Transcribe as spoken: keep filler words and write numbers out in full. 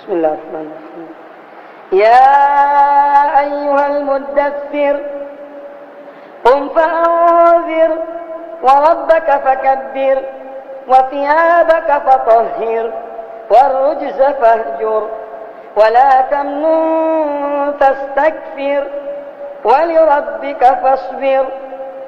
بسم الله الرحمن الرحيم. يا أيها المدثر قم فأنذر وربك فكبر وثيابك فطهر والرجز فاهجر ولا تمنن تستكثر ولربك فاصبر